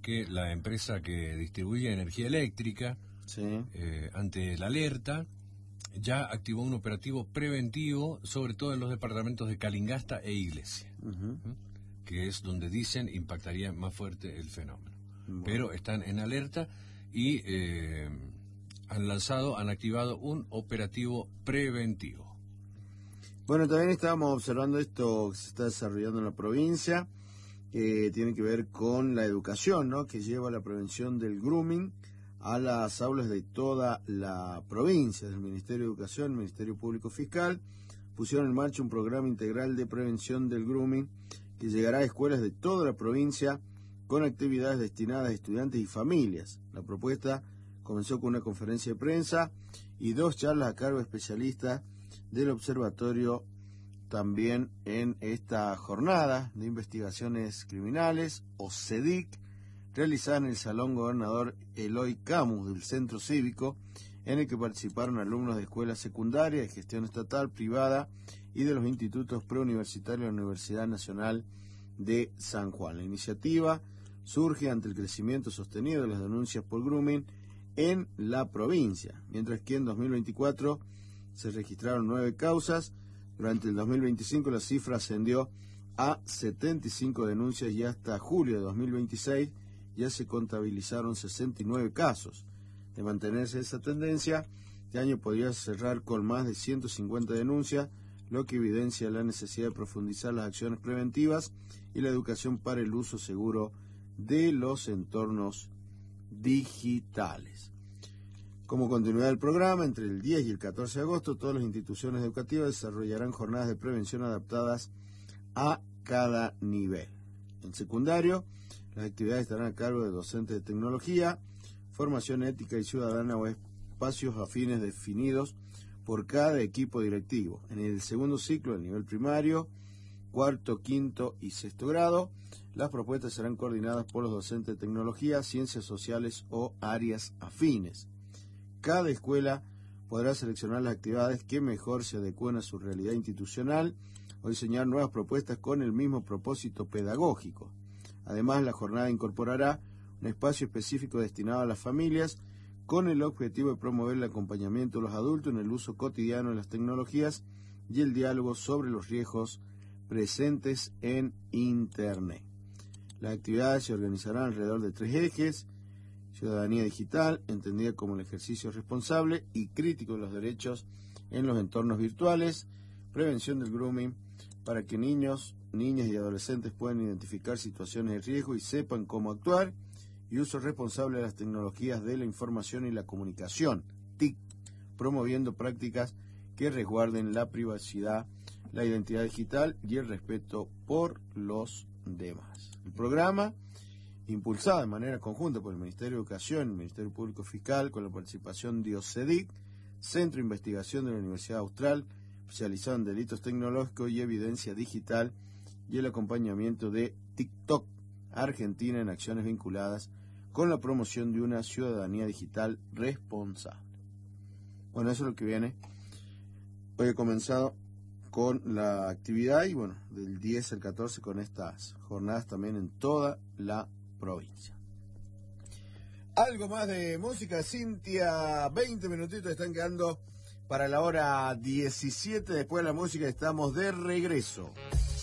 que la empresa que distribuye energía eléctrica, Sí. ante la alerta, ya activó un operativo preventivo, sobre todo en los departamentos de Calingasta e Iglesia, que es donde dicen impactaría más fuerte el fenómeno. Bueno. Pero están en alerta y han activado un operativo preventivo. Bueno, también estábamos observando esto que se está desarrollando en la provincia, que tiene que ver con la educación, ¿no? Que lleva la prevención del grooming a las aulas de toda la provincia. Del Ministerio de Educación, el Ministerio Público Fiscal, pusieron en marcha un programa integral de prevención del grooming que llegará a escuelas de toda la provincia con actividades destinadas a estudiantes y familias. La propuesta comenzó con una conferencia de prensa y 2 charlas a cargo de especialistas del observatorio también en esta jornada de investigaciones criminales, o CEDIC, realizada en el Salón Gobernador Eloy Camus del Centro Cívico, en el que participaron alumnos de escuelas secundarias, de gestión estatal, privada y de los institutos preuniversitarios de la Universidad Nacional de San Juan. La iniciativa surge ante el crecimiento sostenido de las denuncias por grooming en la provincia, mientras que en 2024 se registraron 9 causas. Durante el 2025 la cifra ascendió a 75 denuncias y hasta julio de 2026 ya se contabilizaron 69 casos. De mantenerse esa tendencia, este año podría cerrar con más de 150 denuncias, lo que evidencia la necesidad de profundizar las acciones preventivas y la educación para el uso seguro de los entornos digitales. Como continuidad del programa, entre el 10 y el 14 de agosto, todas las instituciones educativas desarrollarán jornadas de prevención adaptadas a cada nivel. En secundario, las actividades estarán a cargo de docentes de tecnología, formación ética y ciudadana o espacios afines definidos por cada equipo directivo. En el segundo ciclo, del nivel primario, cuarto, quinto y sexto grado, las propuestas serán coordinadas por los docentes de tecnología, ciencias sociales o áreas afines. Cada escuela podrá seleccionar las actividades que mejor se adecúen a su realidad institucional o diseñar nuevas propuestas con el mismo propósito pedagógico. Además, la jornada incorporará un espacio específico destinado a las familias con el objetivo de promover el acompañamiento de los adultos en el uso cotidiano de las tecnologías y el diálogo sobre los riesgos presentes en Internet. Las actividades se organizarán alrededor de 3 ejes: ciudadanía digital, entendida como el ejercicio responsable y crítico de los derechos en los entornos virtuales, prevención del grooming, para que niños, niñas y adolescentes puedan identificar situaciones de riesgo y sepan cómo actuar, y uso responsable de las tecnologías de la información y la comunicación, TIC, promoviendo prácticas que resguarden la privacidad, la identidad digital y el respeto por los demás. El programa, impulsada de manera conjunta por el Ministerio de Educación y el Ministerio Público Fiscal, con la participación de OCEDIC, Centro de Investigación de la Universidad Austral, especializado en delitos tecnológicos y evidencia digital, y el acompañamiento de TikTok Argentina en acciones vinculadas con la promoción de una ciudadanía digital responsable. Bueno, eso es lo que viene. Hoy he comenzado con la actividad y bueno, del 10 al 14 con estas jornadas también en toda la provincia. Algo más de música, Cintia. 20 minutitos están quedando para la hora 17. Después de la música estamos de regreso.